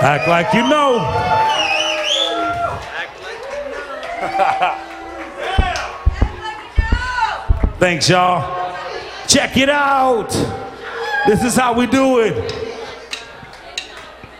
Act like you know. Thanks, y'all. Check it out. This is how we do it.